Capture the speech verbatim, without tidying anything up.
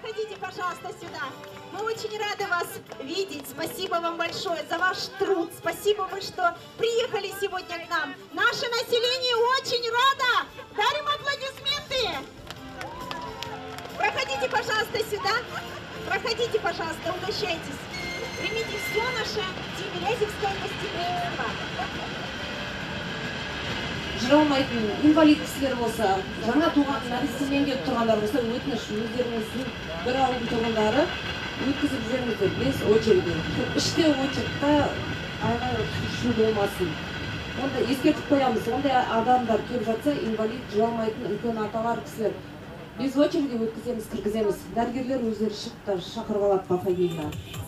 Проходите, пожалуйста, сюда. Мы очень рады вас видеть. Спасибо вам большое за ваш труд. Спасибо вы, что приехали сегодня к нам. Наше население очень рада. Дарим аплодисменты. Проходите, пожалуйста, сюда. Проходите, пожалуйста, угощайтесь. Примите все наше Тимирязевское гостеприимство. Жыралмайтын инвалид кісілер болса, жаңа туған нәрестемен келіп тұрғандар болса, өтініш өздеріңіздің бір ауыл тұрғындары өткізіп жүріңіздер бес очереден. Іште очередта айға үшу болмасын. Онда ескертіп қоямыз, ондай адамдар келіп жатса, инвалид жыралмайтын үлкен аталар кісілер без очереди өткіземіз, кіргіземіз. Дәрігерлер өздері шықта шақырып алады по фамилия.